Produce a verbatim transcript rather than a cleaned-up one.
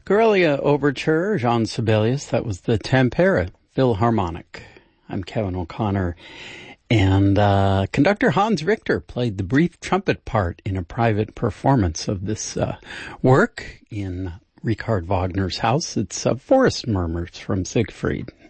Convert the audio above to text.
Corellia Overture, Jean Sibelius. That was the Tampere Philharmonic. I'm Kevin O'Connor. And uh, conductor Hans Richter played the brief trumpet part in a private performance of this uh, work in Richard Wagner's house. It's uh, Forest Murmurs from Siegfried.